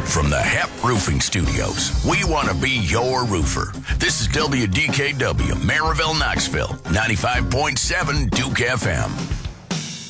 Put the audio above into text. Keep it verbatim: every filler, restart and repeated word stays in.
From the Hep Roofing Studios, we want to be your roofer. This is W D K W, Maryville, Knoxville, ninety-five point seven Duke F M.